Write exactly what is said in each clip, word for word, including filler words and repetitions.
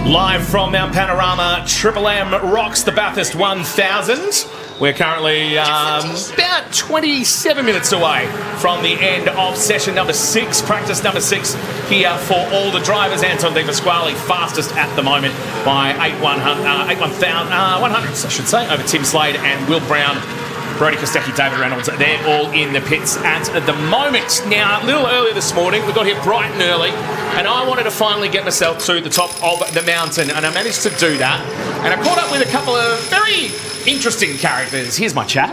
Live from Mount Panorama, Triple M rocks the Bathurst one thousand. We're currently um, about twenty-seven minutes away from the end of session number six, practice number six here for all the drivers. Anton De Pasquale fastest at the moment by eight one hundredths, I should say, over Tim Slade and Will Brown. Brody Kostecki, David Reynolds, they're all in the pits at the moment. Now, a little earlier this morning, we got here bright and early, and I wanted to finally get myself to the top of the mountain, and I managed to do that. And I caught up with a couple of very interesting characters. Here's my chat.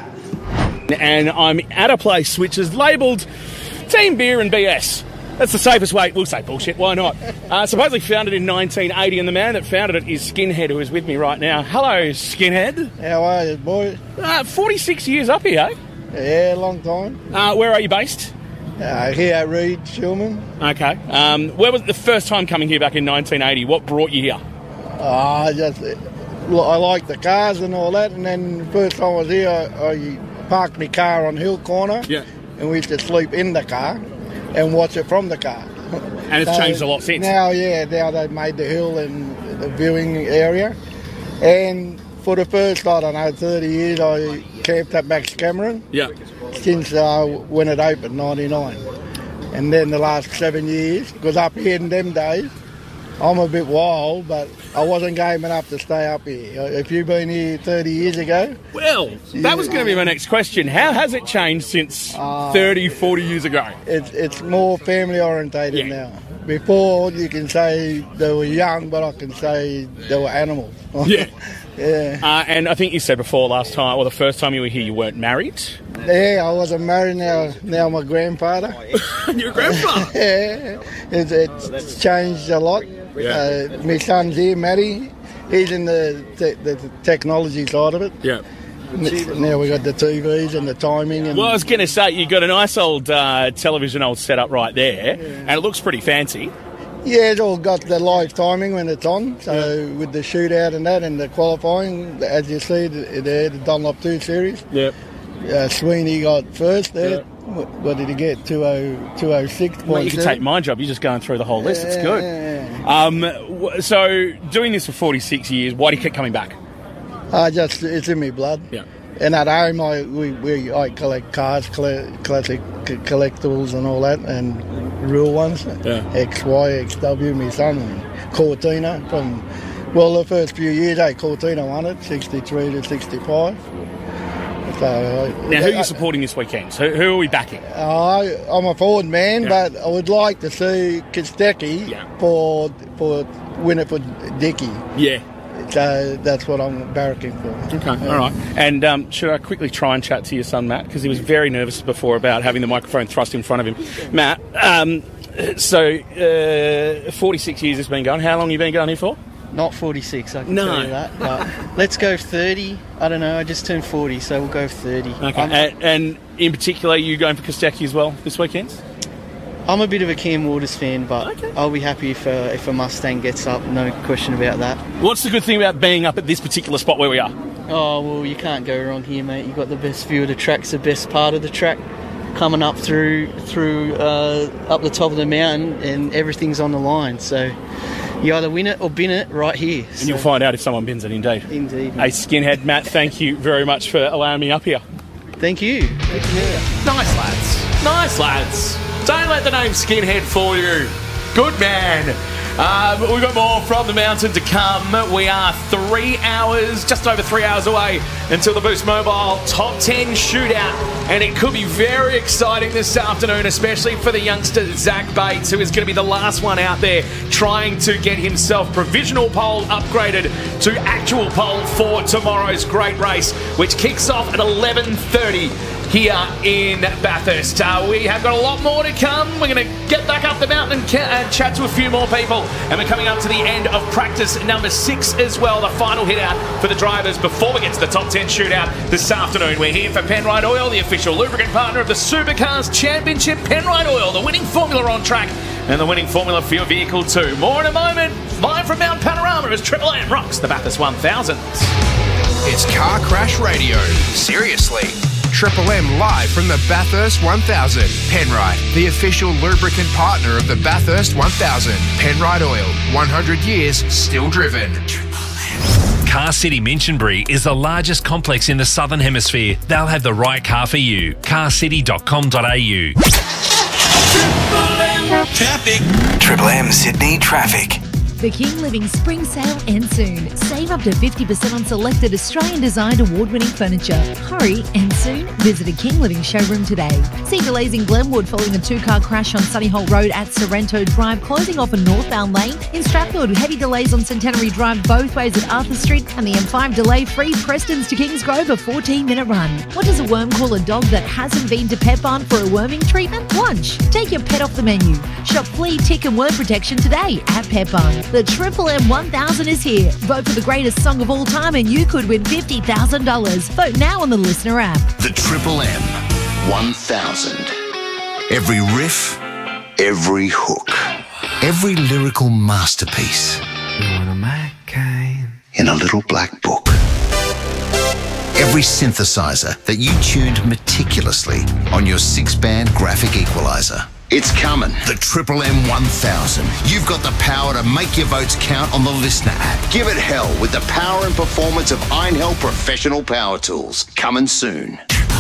And I'm at a place which is labelled Team Beer and B S. That's the safest way. We'll say bullshit, why not? Uh, supposedly founded in nineteen eighty, and the man that founded it is Skinhead, who is with me right now. Hello, Skinhead. How are you, boy? Uh, forty-six years up here, eh? Yeah, long time. Uh, where are you based? Uh, here at Reed, Shulman. Okay. Um, where was the first time coming here back in nineteen eighty? What brought you here? Uh, I just, I like the cars and all that, and then the first time I was here, I, I parked my car on Hill Corner, yeah, and we used to sleep in the car and watch it from the car. And it's so changed a lot since. Now, yeah, now they've made the hill and the viewing area. And for the first, I don't know, thirty years, I camped at Max Cameron. Yeah. Since uh, when it opened, ninety-nine. And then the last seven years, because up here in them days, I'm a bit wild, but I wasn't game enough to stay up here. If you've been here thirty years ago... Well, that was going to be my next question. How has it changed since uh, thirty, forty years ago? It's, it's more family-orientated yeah. now. Before, you can say they were young, but I can say they were animals. Yeah. Yeah. Uh, and I think you said before last time, or the first time you were here, you weren't married? Yeah, I wasn't married. Now now I'm a grandfather. You're a grandfather? Yeah. It's, it's changed a lot. Yeah. Uh, my son's here, Matty. He's in the, te- the technology side of it. Yeah. Now we got the T Vs and the timing. And well, I was going to say, you've got a nice old uh, television old setup right there, yeah. And it looks pretty fancy. Yeah, it's all got the live timing when it's on. So yeah. With the shootout and that and the qualifying, as you see there, the Dunlop two Series. Yep. Uh, Sweeney got first there. Yep. What, what did he get? two oh six. Well, you can take my job. You're just going through the whole list. Yeah, it's good. Yeah. Um, so, doing this for forty-six years, why do you keep coming back? Uh, just it's in my blood. Yeah. And at home, I we, we I collect cars, collect, classic collectibles and all that, and real ones. Yeah. X Y, X W, my son, and Cortina from. Well, the first few years, hey, Cortina won it, sixty-three to sixty-five. So, uh, now, who are you supporting this weekend? Who, who are we backing? Uh, I'm a Ford man, yeah. But I would like to see Kostecki yeah. for for win it for Dicky. Yeah. So that's what I'm barracking for. Okay, yeah. All right. And um, should I quickly try and chat to your son, Matt? Because he was very nervous before about having the microphone thrust in front of him. Matt, um, so uh, forty-six years it's been going. How long have you been going here for? Not forty-six, I can no. tell you that. But let's go thirty. I don't know, I just turned forty, so we'll go thirty. Okay. And, and in particular, are you going for Kostecki as well this weekend? I'm a bit of a Cam Waters fan, but okay. I'll be happy if a, if a Mustang gets up, no question about that. What's the good thing about being up at this particular spot where we are? Oh, well, you can't go wrong here, mate. You've got the best view of the track. It's the best part of the track. Coming up through through uh, up the top of the mountain, and everything's on the line. So you either win it or bin it right here. And so. You'll find out if someone bins it, indeed. Indeed. Hey, Skinhead, Matt, thank you very much for allowing me up here. Thank you. Thank you. Nice, lads. Nice, lads. Don't let the name Skinhead fool you. Good man. Um, we've got more from the mountain to come. We are three hours, just over three hours away until the Boost Mobile Top ten Shootout. And it could be very exciting this afternoon, especially for the youngster Zach Bates, who is going to be the last one out there trying to get himself provisional pole upgraded to actual pole for tomorrow's great race, which kicks off at eleven thirty. Here in Bathurst. Uh, we have got a lot more to come. We're going to get back up the mountain and, ca- and chat to a few more people. And we're coming up to the end of practice number six as well, the final hit out for the drivers before we get to the top ten shootout this afternoon. We're here for Penrite Oil, the official lubricant partner of the Supercars Championship. Penrite Oil, the winning formula on track and the winning formula for your vehicle too. More in a moment. Live from Mount Panorama as Triple M rocks the Bathurst one thousand. It's Car Crash Radio. Seriously. Triple M live from the Bathurst one thousand. Penrite, the official lubricant partner of the Bathurst one thousand. Penrite Oil, one hundred years, still driven. Car City Minchinbury is the largest complex in the Southern Hemisphere. They'll have the right car for you. car city dot com dot a u. Traffic. Triple M Sydney traffic. The King Living Spring Sale ends soon. Save up to fifty percent on selected Australian-designed award-winning furniture. Hurry, and soon, visit a King Living showroom today. See delays in Glenwood following a two-car crash on Sunnyholt Road at Sorrento Drive, closing off a northbound lane. In Strathfield, heavy delays on Centenary Drive both ways at Arthur Street, and the M five delay-free Prestons to Kingsgrove, a fourteen-minute run. What does a worm call a dog that hasn't been to Pet Barn for a worming treatment? Lunch. Take your pet off the menu. Shop flea, tick and worm protection today at Pet Barn. The Triple M one thousand is here. Vote for the greatest song of all time and you could win fifty thousand dollars. Vote now on the Listener app. The Triple M one thousand. Every riff, every hook, every lyrical masterpiece in a little black book. Every synthesizer that you tuned meticulously on your six-band graphic equalizer. It's coming. The Triple M one thousand. You've got the power to make your votes count on the Listener app. Give it hell with the power and performance of Einhell Professional Power Tools. Coming soon.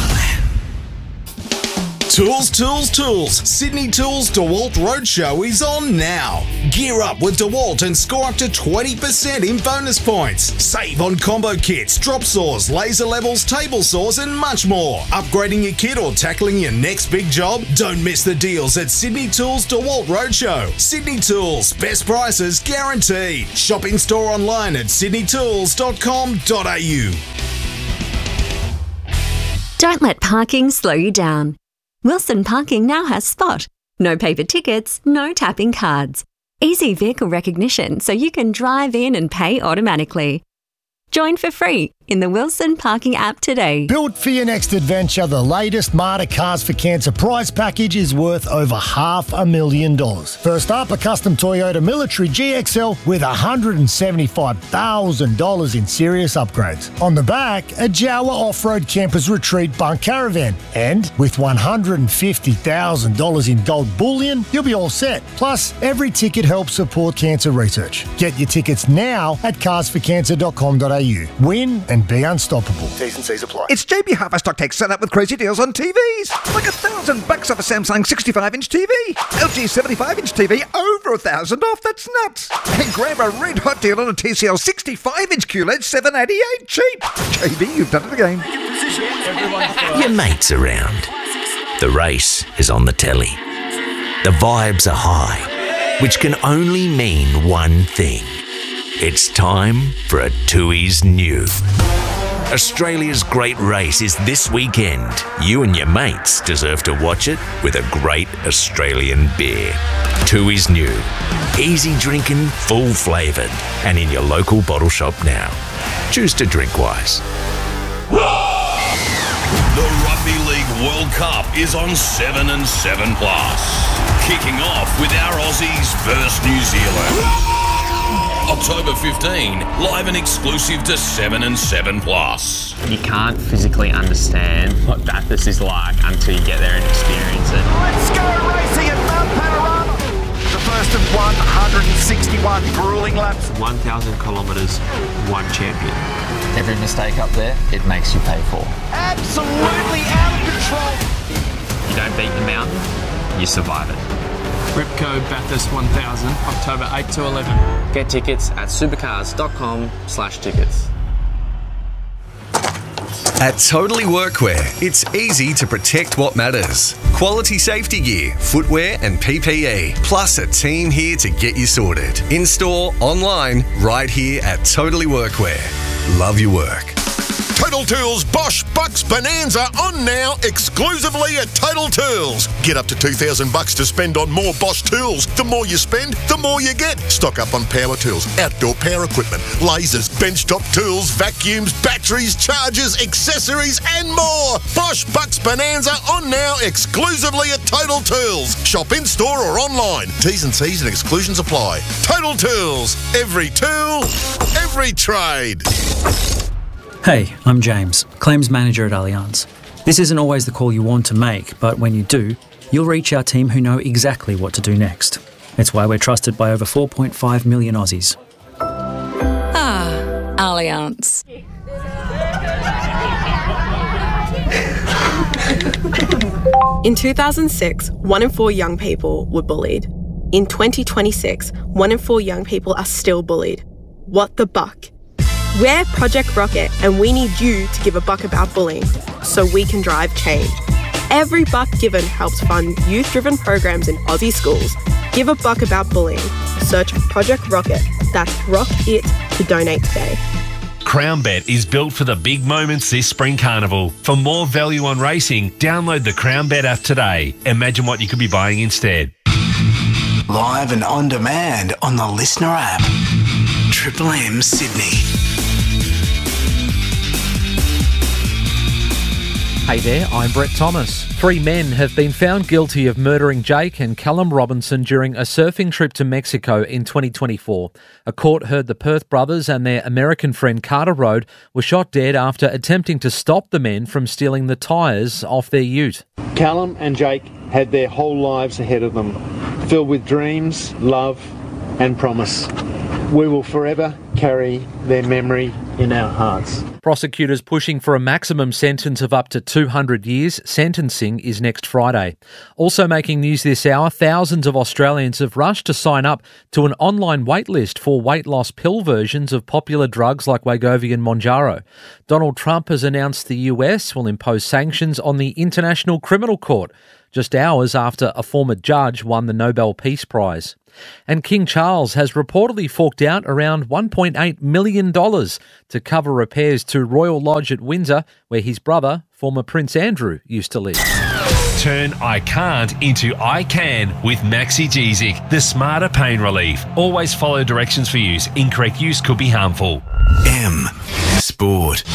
Tools, tools, tools. Sydney Tools DeWalt Roadshow is on now. Gear up with DeWalt and score up to twenty percent in bonus points. Save on combo kits, drop saws, laser levels, table saws and much more. Upgrading your kit or tackling your next big job? Don't miss the deals at Sydney Tools DeWalt Roadshow. Sydney Tools, best prices guaranteed. Shop in store online at sydney tools dot com dot a u. Don't let parking slow you down. Wilson Parking now has Spot. No paper tickets, no tapping cards. Easy vehicle recognition so you can drive in and pay automatically. Join for free in the Wilson Parking app today. Built for your next adventure, the latest Marta Cars for Cancer prize package is worth over half a million dollars. First up, a custom Toyota Military G X L with one hundred seventy-five thousand dollars in serious upgrades. On the back, a Jawa Off-Road Campers Retreat Bunk Caravan. And with one hundred fifty thousand dollars in gold bullion, you'll be all set. Plus, every ticket helps support cancer research. Get your tickets now at cars for cancer dot com dot a u. Win and be unstoppable. T's and C's apply. It's J B Harvest Stock Take set up with crazy deals on T Vs. Like a thousand bucks off a Samsung sixty-five inch T V. L G seventy-five inch T V over a thousand off. That's nuts. And grab a red hot deal on a T C L sixty-five inch Q L E D seven eighty-eight cheap. J B, you've done it again. Your mate's around. The race is on the telly. The vibes are high, which can only mean one thing. It's time for a Tooheys New. Australia's great race is this weekend. You and your mates deserve to watch it with a great Australian beer. Tooheys New. Easy drinking, full flavoured, and in your local bottle shop now. Choose to drink wise. The Rugby League World Cup is on seven and seven plus. Kicking off with our Aussies versus New Zealand. October fifteenth, live and exclusive to seven and seven plus. You can't physically understand what Bathurst is like until you get there and experience it. Let's go racing at Mount Panorama. The first of one hundred sixty-one grueling laps. one thousand kilometres, one champion. Every mistake up there, it makes you pay for. Absolutely out of control. You don't beat the mountain, you survive it. Repco Bathurst one thousand, October eighth to eleven. Get tickets at supercars dot com slash tickets. At Totally Workwear, it's easy to protect what matters. Quality safety gear, footwear and P P E, plus a team here to get you sorted. In-store, online, right here at Totally Workwear. Love your work. Total Tools Bosch Bucks Bonanza on now exclusively at Total Tools. Get up to two thousand bucks to spend on more Bosch tools. The more you spend, the more you get. Stock up on power tools, outdoor power equipment, lasers, benchtop tools, vacuums, batteries, chargers, accessories and more. Bosch Bucks Bonanza on now exclusively at Total Tools. Shop in store or online. T's and C's and exclusions apply. Total Tools. Every tool, every trade. Hey, I'm James, Claims Manager at Allianz. This isn't always the call you want to make, but when you do, you'll reach our team who know exactly what to do next. It's why we're trusted by over four point five million Aussies. Ah, Allianz. In two thousand six, one in four young people were bullied. In twenty twenty-six, one in four young people are still bullied. What the buck? We're Project Rocket, and we need you to give a buck about bullying so we can drive change. Every buck given helps fund youth-driven programs in Aussie schools. Give a buck about bullying. Search Project Rocket. That's Rock It to donate today. CrownBet is built for the big moments this spring carnival. For more value on racing, download the CrownBet app today. Imagine what you could be buying instead. Live and on demand on the Listener app. Triple M Sydney. Hey there, I'm Brett Thomas. Three men have been found guilty of murdering Jake and Callum Robinson during a surfing trip to Mexico in twenty twenty-four. A court heard the Perth brothers and their American friend Carter Road were shot dead after attempting to stop the men from stealing the tyres off their ute. Callum and Jake had their whole lives ahead of them, filled with dreams, love and promise. We will forever carry their memory in our hearts. Prosecutors pushing for a maximum sentence of up to two hundred years. Sentencing is next Friday. Also making news this hour, thousands of Australians have rushed to sign up to an online waitlist for weight loss pill versions of popular drugs like Wegovy and Mounjaro. Donald Trump has announced the U S will impose sanctions on the International Criminal Court, just hours after a former judge won the Nobel Peace Prize. And King Charles has reportedly forked out around one point eight million dollars to cover repairs to Royal Lodge at Windsor, where his brother, former Prince Andrew, used to live. Turn I can't into I can with Maxigesic, the smarter pain relief. Always follow directions for use. Incorrect use could be harmful. M Sport.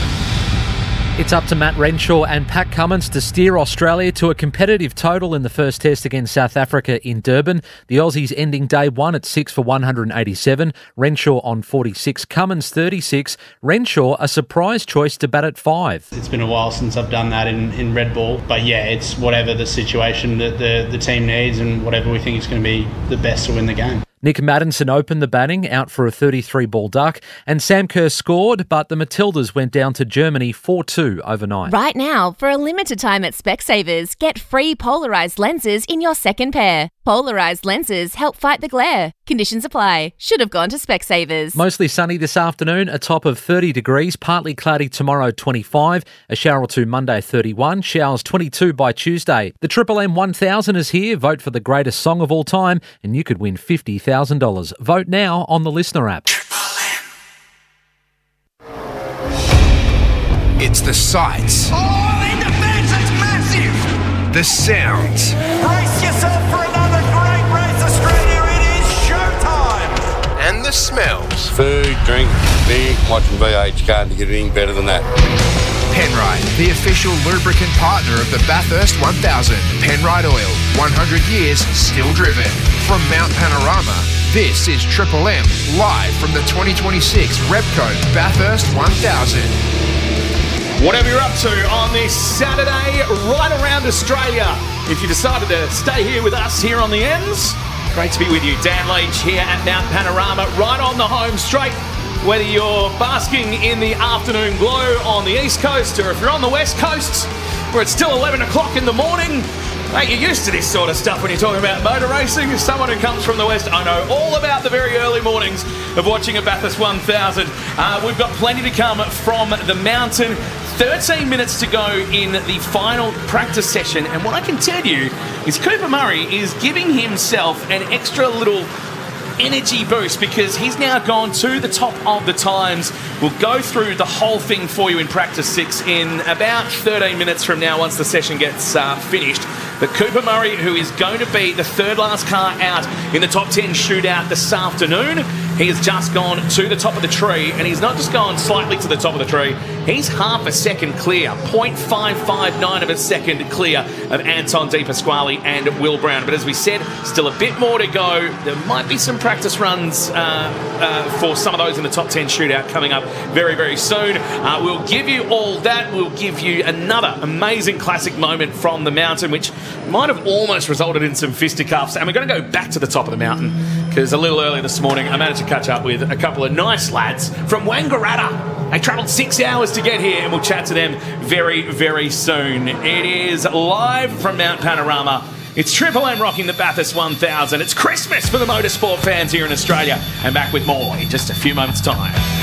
It's up to Matt Renshaw and Pat Cummins to steer Australia to a competitive total in the first test against South Africa in Durban. The Aussies ending day one at six for one hundred eighty-seven. Renshaw on forty-six, Cummins thirty-six. Renshaw a surprise choice to bat at five. It's been a while since I've done that in, in red ball, but yeah, it's whatever the situation that the, the team needs and whatever we think is going to be the best to win the game. Nick Maddinson opened the batting, out for a thirty-three ball duck, and Sam Kerr scored, but the Matildas went down to Germany four two overnight. Right now, for a limited time at Specsavers, get free polarised lenses in your second pair. Polarised lenses help fight the glare. Conditions apply. Should have gone to Specsavers. Mostly sunny this afternoon, a top of thirty degrees, partly cloudy tomorrow twenty-five, a shower or two Monday thirty-one, showers twenty-two by Tuesday. The Triple M one thousand is here. Vote for the greatest song of all time and you could win fifty thousand dollars. Vote now on the Listener app. It's the sights. Oh, in defence, it's massive! The sounds. Brace yourself for another great race, Australia. It is showtime! And the smells. Food, drink, beer, watching V H. Can't get anything better than that. Penrite, the official lubricant partner of the Bathurst one thousand. Penrite Oil, one hundred years, still driven. From Mount Panorama, this is Triple M, live from the twenty twenty-six Repco Bathurst one thousand. Whatever you're up to on this Saturday, right around Australia, if you decided to stay here with us here on the Ends, great to be with you. Dan Leach here at Mount Panorama, right on the home straight. Whether you're basking in the afternoon glow on the East Coast or if you're on the West Coast, where it's still eleven o'clock in the morning, hey, you're used to this sort of stuff when you're talking about motor racing. As someone who comes from the West, I know all about the very early mornings of watching a Bathurst one thousand. Uh, we've got plenty to come from the mountain. thirteen minutes to go in the final practice session. And what I can tell you is Cooper Murray is giving himself an extra little energy boost because he's now gone to the top of the times. We'll go through the whole thing for you in practice six in about thirteen minutes from now once the session gets uh, finished. But Cooper Murray, who is going to be the third last car out in the top ten shootout this afternoon, He has just gone to the top of the tree, and he's not just gone slightly to the top of the tree, he's half a second clear, zero point five five nine of a second clear of Anton De Pasquale and Will Brown. But as we said, still a bit more to go. There might be some practice runs uh, uh, for some of those in the top ten shootout coming up very, very soon. Uh, we'll give you all that. We'll give you another amazing classic moment from the mountain, which might have almost resulted in some fisticuffs. And we're going to go back to the top of the mountain because a little earlier this morning I managed to catch up with a couple of nice lads from Wangaratta. They travelled six hours to get here, and we'll chat to them very, very soon. It is live from Mount Panorama. It's Triple M rocking the Bathurst one thousand. It's Christmas for the motorsport fans here in Australia. And back with more in just a few moments' time.